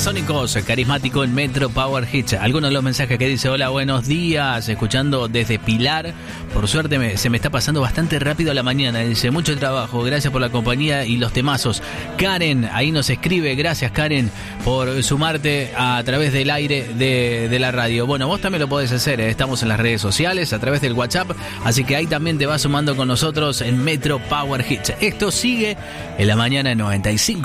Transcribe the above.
Babasónicos, carismático en Metro Power Hits. Algunos de los mensajes que dice: hola, buenos días, escuchando desde Pilar. Por suerte se me está pasando bastante rápido la mañana. Dice: mucho trabajo, gracias por la compañía y los temazos. Karen, ahí nos escribe: gracias, Karen, por sumarte a través del aire de la radio. Bueno, vos también lo podés hacer, ¿eh? Estamos en las redes sociales, a través del WhatsApp, así que ahí también te vas sumando con nosotros en Metro Power Hits. Esto sigue en la mañana en 95.